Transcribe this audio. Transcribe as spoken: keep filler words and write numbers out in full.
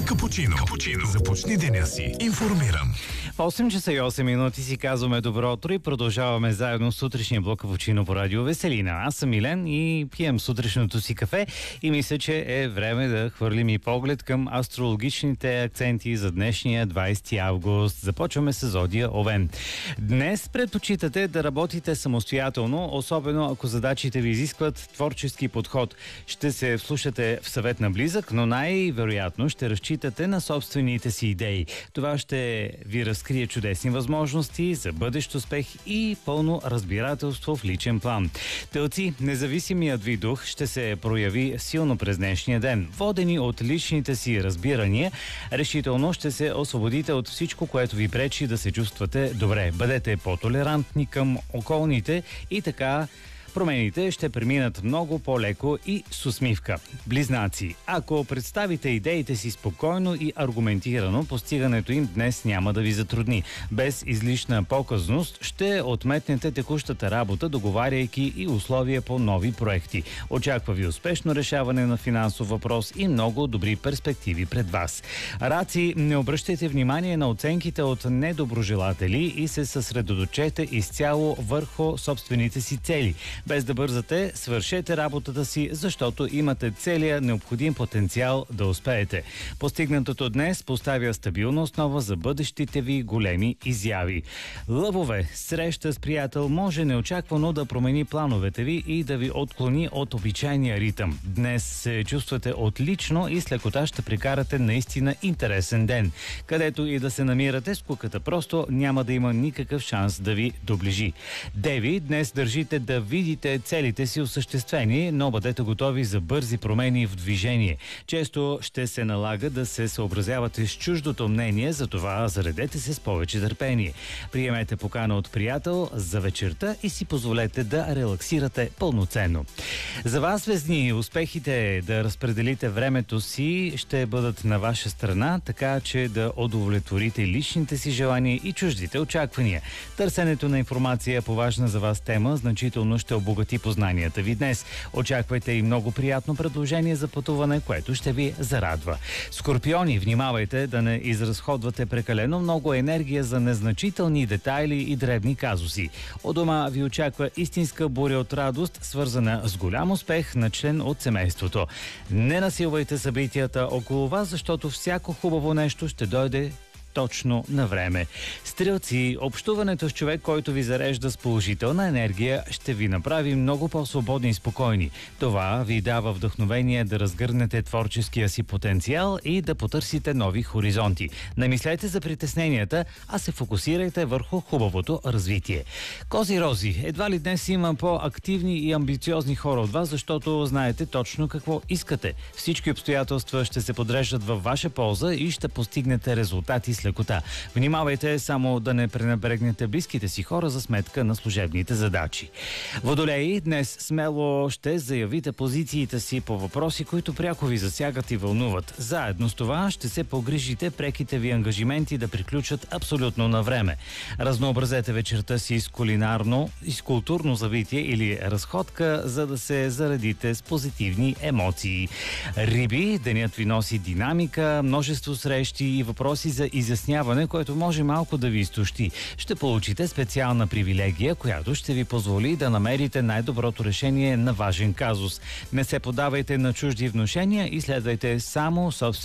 Капучино. Капучино. Започни деня си информиран. В осем часа и осем минути си казваме добро утро и продължаваме заедно с сутрешния блок Капучино по радио Веселина. Аз съм Милен и пием сутрешното си кафе и мисля, че е време да хвърлим и поглед към астрологичните акценти за днешния двадесети август. Започваме с зодия Овен. Днес предпочитате да работите самостоятелно, особено ако задачите ви изискват творчески подход. Ще се вслушате в съвет на близък, но най-вероятно ще разчитате на собствените си идеи. Това ще ви разкрие чудесни възможности за бъдещ успех и пълно разбирателство в личен план. Телци, независимият ви дух ще се прояви силно през днешния ден. Водени от личните си разбирания, решително ще се освободите от всичко, което ви пречи да се чувствате добре. Бъдете по-толерантни към околните и така промените ще преминат много по-леко и с усмивка. Близнаци, ако представите идеите си спокойно и аргументирано, постигането им днес няма да ви затрудни. Без излишна показност ще отметнете текущата работа, договаряйки и условия по нови проекти. Очаква ви успешно решаване на финансов въпрос и много добри перспективи пред вас. Раци, не обръщайте внимание на оценките от недоброжелатели и се съсредоточете изцяло върху собствените си цели. Без да бързате, свършете работата си, защото имате целия необходим потенциал да успеете. Постигнатото днес поставя стабилна основа за бъдещите ви големи изяви. Лъвове, среща с приятел може неочаквано да промени плановете ви и да ви отклони от обичайния ритъм. Днес се чувствате отлично и с лекота ще прекарате наистина интересен ден. Където и да се намирате, скуката просто няма да има никакъв шанс да ви доближи. Деви, днес държите да видите целите си осъществени, но бъдете готови за бързи промени в движение. Често ще се налага да се съобразявате с чуждото мнение, затова заредете се с повече търпение. Приемете покана от приятел за вечерта и си позволете да релаксирате пълноценно. За вас, Везни, успехите да разпределите времето си ще бъдат на ваша страна, така че да удовлетворите личните си желания и чуждите очаквания. Търсенето на информация по важна за вас тема значително ще обогати познанията ви днес. Очаквайте и много приятно предложение за пътуване, което ще ви зарадва. Скорпиони, внимавайте да не изразходвате прекалено много енергия за незначителни детайли и дребни казуси. У дома ви очаква истинска буря от радост, свързана с голям успех на член от семейството. Не насилвайте събитията около вас, защото всяко хубаво нещо ще дойде точно на време. Стрелци, общуването с човек, който ви зарежда с положителна енергия, ще ви направи много по-свободни и спокойни. Това ви дава вдъхновение да разгърнете творческия си потенциал и да потърсите нови хоризонти. Не мислете за притесненията, а се фокусирайте върху хубавото развитие. Кози-рози, едва ли днес има по-активни и амбициозни хора от вас, защото знаете точно какво искате. Всички обстоятелства ще се подреждат във ваша полза и ще постигнете резултати с лекота. Внимавайте само да не пренебрегнете близките си хора за сметка на служебните задачи. Водолеи, днес смело ще заявите позициите си по въпроси, които пряко ви засягат и вълнуват. Заедно с това ще се погрижите преките ви ангажименти да приключат абсолютно на време. Разнообразете вечерта си с кулинарно и с културно завитие или разходка, за да се заредите с позитивни емоции. Риби, денят ви носи динамика, множество срещи и въпроси за изясняване, което може малко да ви изтощи. Ще получите специална привилегия, която ще ви позволи да намерите най-доброто решение на важен казус. Не се подавайте на чужди внушения и следвайте само собствени